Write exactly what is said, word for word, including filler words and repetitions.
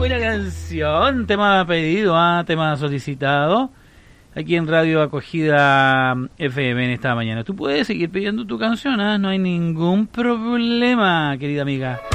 buena canción, tema pedido, ¿eh? Tema solicitado aquí en Radio Acogida F M en esta mañana. Tú puedes seguir pidiendo tu canción, ¿eh? No hay ningún problema, querida amiga.